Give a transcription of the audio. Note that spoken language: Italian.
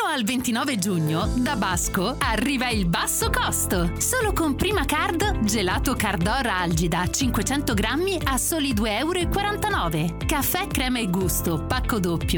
Fino al 29 giugno, da Basco, arriva il basso costo. Solo con Prima Card, gelato Cardora Algida 500 grammi a soli 2,49 €. Caffè crema e gusto, pacco doppio